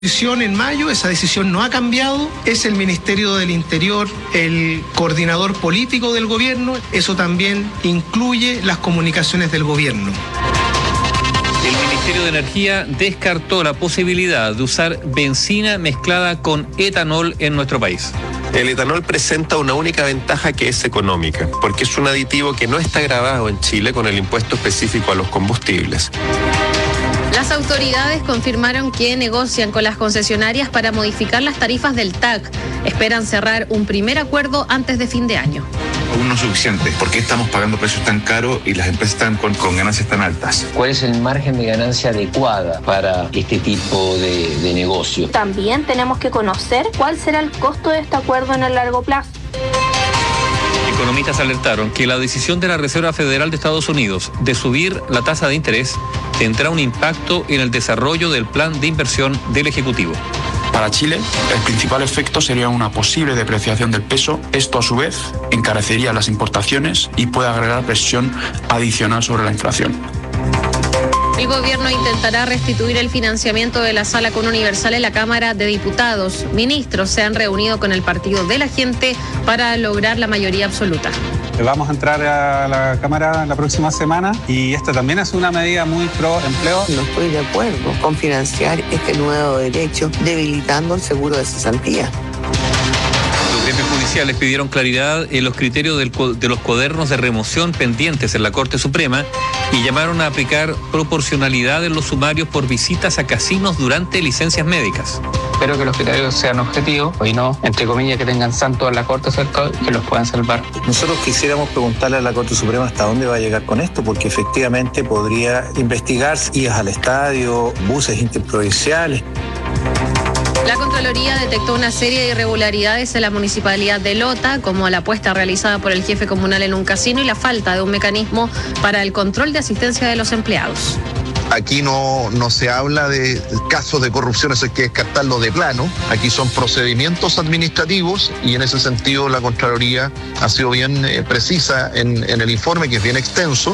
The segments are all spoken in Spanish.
Decisión en mayo, esa decisión no ha cambiado, es el Ministerio del Interior el coordinador político del gobierno, eso también incluye las comunicaciones del gobierno. El Ministerio de Energía descartó la posibilidad de usar benzina mezclada con etanol en nuestro país. El etanol presenta una única ventaja, que es económica, porque es un aditivo que no está gravado en Chile con el impuesto específico a los combustibles. Las autoridades confirmaron que negocian con las concesionarias para modificar las tarifas del TAC. Esperan cerrar un primer acuerdo antes de fin de año. Aún no es suficiente. ¿Por qué estamos pagando precios tan caros y las empresas están con ganancias tan altas? ¿Cuál es el margen de ganancia adecuada para este tipo de negocio? También tenemos que conocer cuál será el costo de este acuerdo en el largo plazo. Economistas alertaron que la decisión de la Reserva Federal de Estados Unidos de subir la tasa de interés tendrá un impacto en el desarrollo del plan de inversión del Ejecutivo. Para Chile, el principal efecto sería una posible depreciación del peso. Esto, a su vez, encarecería las importaciones y puede agregar presión adicional sobre la inflación. El gobierno intentará restituir el financiamiento de la Sala Común Universal en la Cámara de Diputados. Ministros se han reunido con el Partido de la Gente para lograr la mayoría absoluta. Vamos a entrar a la Cámara la próxima semana y esta también es una medida muy pro empleo. No estoy de acuerdo con financiar este nuevo derecho debilitando el seguro de cesantía. Los gremios judiciales pidieron claridad en los criterios de los cuadernos de remoción pendientes en la Corte Suprema y llamaron a aplicar proporcionalidad en los sumarios por visitas a casinos durante licencias médicas. Espero que los criterios sean objetivos y no, entre comillas, que tengan santos en la Corte, ¿cierto?, que los puedan salvar. Nosotros quisiéramos preguntarle a la Corte Suprema hasta dónde va a llegar con esto, porque efectivamente podría investigar idas al estadio, buses interprovinciales. La Contraloría detectó una serie de irregularidades en la municipalidad de Lota, como la apuesta realizada por el jefe comunal en un casino y la falta de un mecanismo para el control de asistencia de los empleados. Aquí no se habla de casos de corrupción, eso hay que descartarlo de plano. Aquí son procedimientos administrativos y en ese sentido la Contraloría ha sido bien precisa en el informe, que es bien extenso.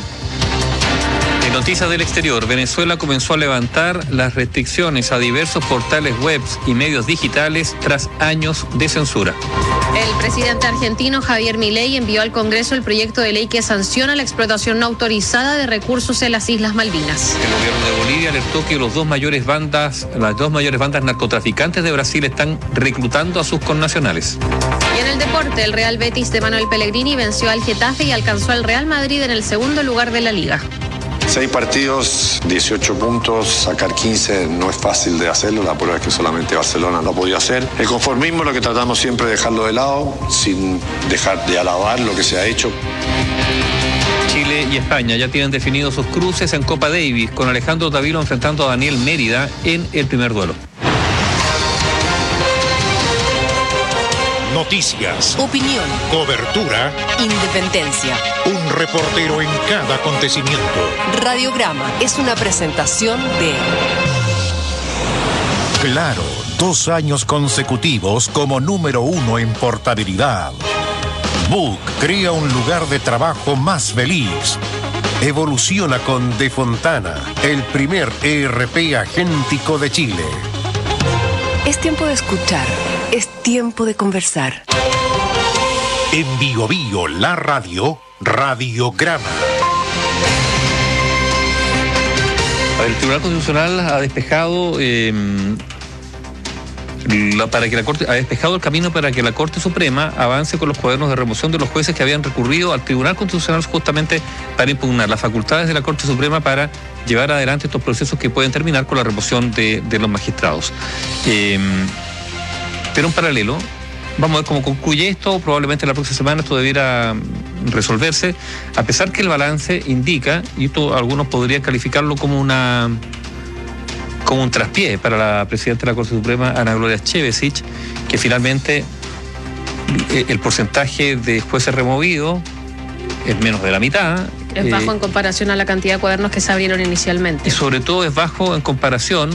En noticias del exterior, Venezuela comenzó a levantar las restricciones a diversos portales web y medios digitales tras años de censura. El presidente argentino Javier Milei envió al Congreso el proyecto de ley que sanciona la explotación no autorizada de recursos en las Islas Malvinas. El gobierno de Bolivia alertó que las dos mayores bandas narcotraficantes de Brasil están reclutando a sus connacionales. Y en el deporte, el Real Betis de Manuel Pellegrini venció al Getafe y alcanzó al Real Madrid en el segundo lugar de la liga. 6 partidos, 18 puntos, sacar 15 no es fácil de hacerlo, la prueba es que solamente Barcelona lo ha podido hacer. El conformismo, lo que tratamos siempre de dejarlo de lado, sin dejar de alabar lo que se ha hecho. Chile y España ya tienen definidos sus cruces en Copa Davis, con Alejandro Tavilo enfrentando a Daniel Mérida en el primer duelo. Noticias, opinión, cobertura, independencia. Un reportero en cada acontecimiento. Radiograma es una presentación de Claro, 2 años consecutivos como número 1 en portabilidad. Book crea un lugar de trabajo más feliz. Evoluciona con De Fontana, el primer ERP agéntico de Chile. Es tiempo de escuchar, es tiempo de conversar. En Bio Bio, la radio, Radiograma. El Tribunal Constitucional ha despejado ha despejado el camino para que la Corte Suprema avance con los cuadernos de remoción de los jueces que habían recurrido al Tribunal Constitucional justamente para impugnar las facultades de la Corte Suprema para llevar adelante estos procesos que pueden terminar con la remoción de los magistrados. Pero en paralelo, vamos a ver cómo concluye esto. Probablemente la próxima semana esto debiera resolverse, a pesar que el balance indica, y esto algunos podrían calificarlo como un traspié para la presidenta de la Corte Suprema, Ana Gloria Chevesich, que finalmente el porcentaje de jueces removidos es menos de la mitad. Es bajo en comparación a la cantidad de cuadernos que se abrieron inicialmente. Y sobre todo es bajo en comparación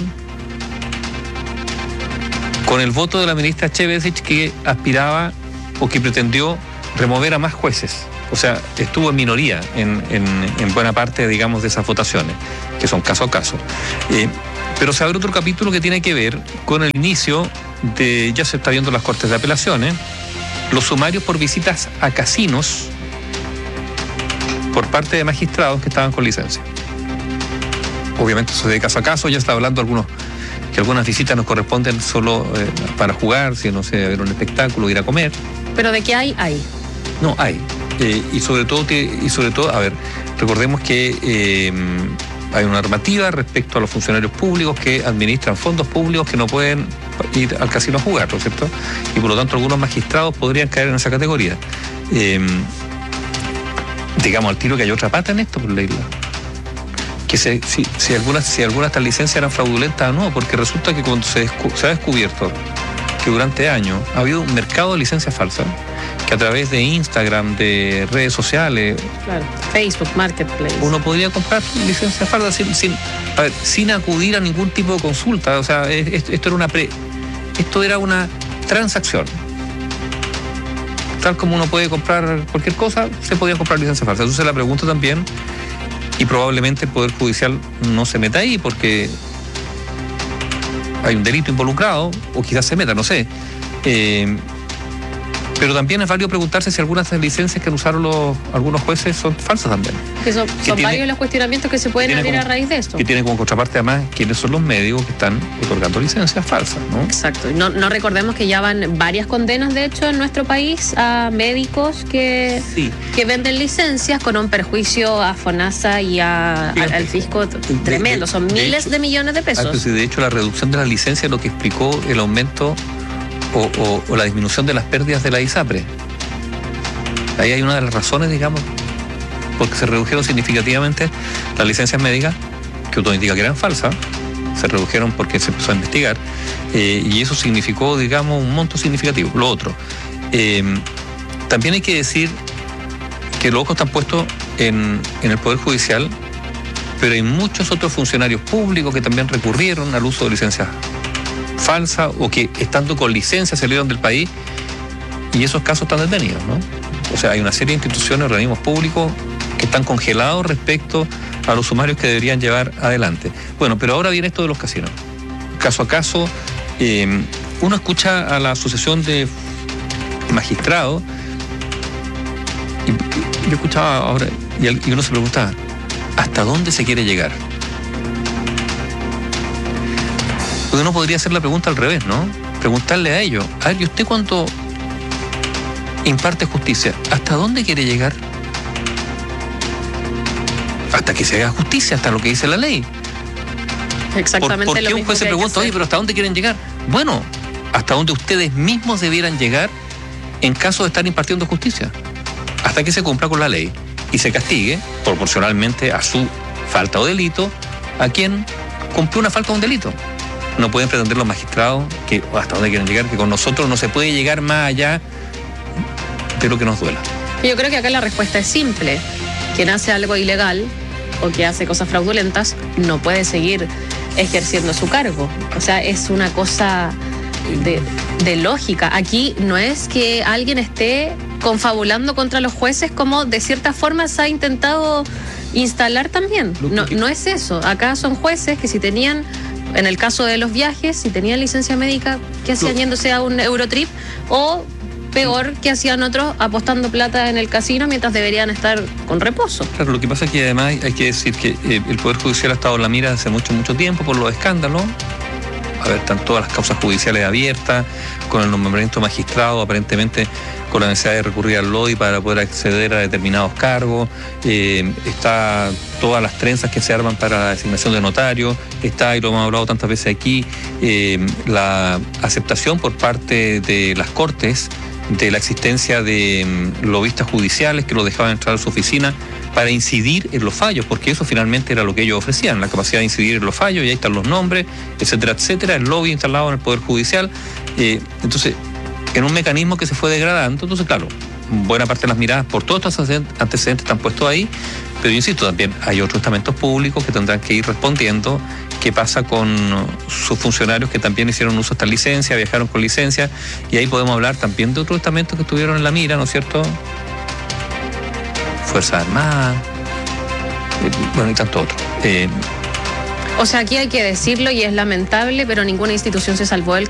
con el voto de la ministra Chevesich, que aspiraba o que pretendió remover a más jueces. O sea, estuvo en minoría en buena parte, digamos, de esas votaciones, que son caso a caso. Pero se abre otro capítulo que tiene que ver con el inicio de, ya se está viendo las cortes de apelaciones, los sumarios por visitas a casinos por parte de magistrados que estaban con licencia. Obviamente eso de caso a caso, ya está hablando que algunas visitas nos corresponden solo para jugar, si no sé, ver un espectáculo, ir a comer. ¿Pero de qué hay? No, hay. Y sobre todo, a ver, recordemos que hay una normativa respecto a los funcionarios públicos que administran fondos públicos que no pueden ir al casino a jugar, ¿no es cierto? Y por lo tanto algunos magistrados podrían caer en esa categoría. Digamos al tiro que hay otra pata en esto por la isla. Que si algunas de estas licencias eran fraudulentas o no, porque resulta que cuando se ha descubierto que durante años ha habido un mercado de licencias falsas, que a través de Instagram, de redes sociales, claro, Facebook, Marketplace, uno podría comprar licencias falsas sin acudir a ningún tipo de consulta. O sea, esto era una transacción. Tal como uno puede comprar cualquier cosa, se podía comprar licencias falsas. Entonces la pregunta también, y probablemente el Poder Judicial no se meta ahí porque hay un delito involucrado, o quizás se meta, no sé. Pero también es válido preguntarse si algunas de las licencias que usaron algunos jueces son falsas también. Son varios los cuestionamientos que se pueden abrir a raíz de esto. Que tiene como contraparte además quiénes son los médicos que están otorgando licencias falsas, ¿no? Exacto. No recordemos que ya van varias condenas, de hecho, en nuestro país a médicos que venden licencias con un perjuicio a FONASA y al fisco tremendo. Son miles de millones de pesos. De hecho, la reducción de las licencias es lo que explicó el aumento o la disminución de las pérdidas de la ISAPRE. Ahí hay una de las razones, digamos, porque se redujeron significativamente las licencias médicas, que otro indica que eran falsas, se redujeron porque se empezó a investigar, y eso significó, digamos, un monto significativo. Lo otro, también hay que decir que los ojos están puestos en el Poder Judicial, pero hay muchos otros funcionarios públicos que también recurrieron al uso de licencias falsa o que estando con licencia salieron del país y esos casos están detenidos, ¿no? O sea, hay una serie de instituciones, organismos públicos que están congelados respecto a los sumarios que deberían llevar adelante. Bueno, pero ahora viene esto de los casinos. Caso a caso, uno escucha a la asociación de magistrados y yo escuchaba ahora y uno se pregunta ¿hasta dónde se quiere llegar? Porque uno podría hacer la pregunta al revés, ¿no? Preguntarle a ellos, a ver, ¿y usted cuando imparte justicia, hasta dónde quiere llegar? Hasta que se haga justicia, hasta lo que dice la ley. Exactamente. ¿Por qué un juez se pregunta, oye, pero hasta dónde quieren llegar? Bueno, hasta donde ustedes mismos debieran llegar en caso de estar impartiendo justicia. Hasta que se cumpla con la ley y se castigue proporcionalmente a su falta o delito a quien cumplió una falta o un delito. No pueden pretender los magistrados que hasta dónde quieren llegar, que con nosotros no se puede llegar más allá de lo que nos duela. Yo creo que acá la respuesta es simple. Quien hace algo ilegal o que hace cosas fraudulentas no puede seguir ejerciendo su cargo. O sea, es una cosa de lógica. Aquí no es que alguien esté confabulando contra los jueces como de cierta forma se ha intentado instalar también. No es eso. Acá son jueces que si tenían, en el caso de los viajes, si tenían licencia médica, ¿qué hacían yéndose a un Eurotrip? O peor, que hacían otros apostando plata en el casino mientras deberían estar con reposo. Claro, lo que pasa es que además hay que decir que el Poder Judicial ha estado en la mira hace mucho tiempo por los escándalos. A ver, están todas las causas judiciales abiertas, con el nombramiento de magistrado, aparentemente con la necesidad de recurrir al LODI para poder acceder a determinados cargos, está todas las trenzas que se arman para la designación de notario, está, y lo hemos hablado tantas veces aquí, la aceptación por parte de las Cortes de la existencia de lobistas judiciales que lo dejaban entrar a su oficina para incidir en los fallos, porque eso finalmente era lo que ellos ofrecían, la capacidad de incidir en los fallos, y ahí están los nombres, etcétera, etcétera, el lobby instalado en el Poder Judicial. Entonces, en un mecanismo que se fue degradando, entonces claro, buena parte de las miradas por todos estos antecedentes están puestos ahí, pero yo insisto, también hay otros estamentos públicos que tendrán que ir respondiendo qué pasa con sus funcionarios que también hicieron uso de esta licencia, viajaron con licencia, y ahí podemos hablar también de otros estamentos que estuvieron en la mira, ¿no es cierto? Fuerzas Armadas, bueno, y tanto otro. O sea, aquí hay que decirlo y es lamentable, pero ninguna institución se salvó del